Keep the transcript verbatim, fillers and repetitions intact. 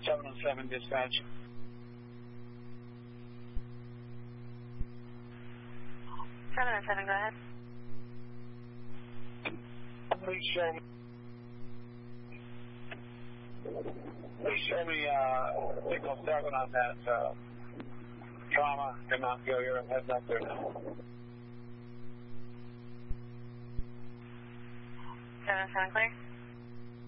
seven oh seven dispatch. seven oh seven, go ahead. Please show me. Please show me uh, signal seven on that uh, trauma and Mount Gillier. I'm heading up there now. seven oh seven, clear.